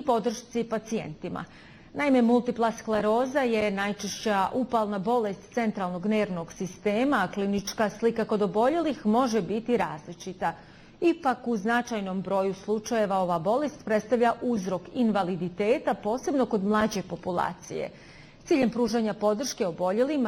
podršci pacijentima. Naime, multipla skleroza je najčešća upalna bolest centralnog nervnog sistema, a klinička slika kod oboljelih može biti različita. Ipak, u značajnom broju slučajeva ova bolest predstavlja uzrok invaliditeta, posebno kod mlađe populacije. Ciljem pružanja podrške oboljelima